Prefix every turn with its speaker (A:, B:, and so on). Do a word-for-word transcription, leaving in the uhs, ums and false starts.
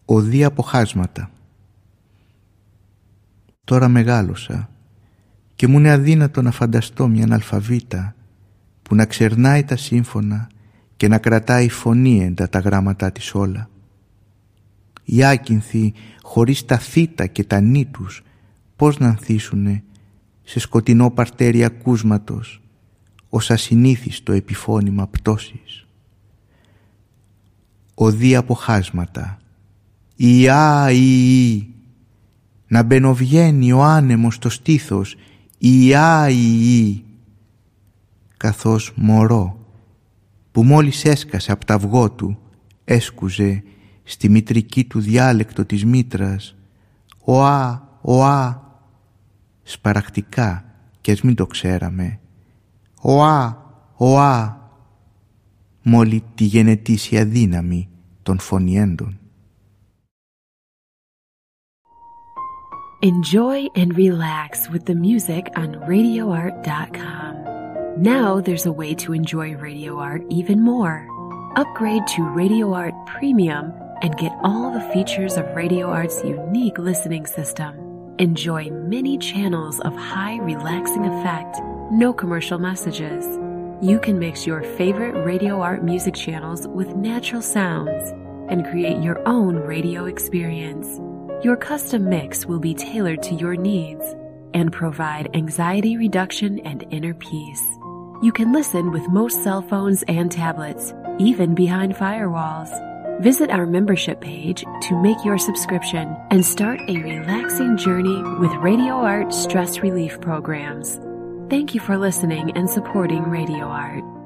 A: Οδή από χάσματα. Τώρα μεγάλωσα και μου είναι αδύνατο να φανταστώ μια αναλφαβήτα που να ξερνάει τα σύμφωνα και να κρατάει φωνήεντα τα γράμματά της όλα. Οι άκυνθοι χωρίς τα θήτα και τα νη τους πώς να ανθίσουνε σε σκοτεινό παρτέρι ακούσματος ως ασυνήθιστο επιφώνημα πτώσης. Οδή από χάσματα. Ιά, Ιη, να μπαινοβγαίνει ο άνεμος στο στήθος. Ιά, Ιη, καθώς μωρό που μόλις έσκασε από τα αυγό του έσκουζε στη μητρική του διάλεκτο της μήτρας «Οά, οά», σπαρακτικά κι ας μην το ξέραμε, «Οά, οά», μόλι τη γενετήσια δύναμη των φωνιέντων.
B: Enjoy and relax with the music on radio art dot com. Now there's a way to enjoy Radio Art even more. Upgrade to Radio Art Premium and get all the features of Radio Art's unique listening system. Enjoy many channels of high relaxing effect, no commercial messages. You can mix your favorite Radio Art music channels with natural sounds and create your own radio experience. Your custom mix will be tailored to your needs and provide anxiety reduction and inner peace. You can listen with most cell phones and tablets, even behind firewalls. Visit our membership page to make your subscription and start a relaxing journey with Radio Art stress relief programs. Thank you for listening and supporting Radio Art.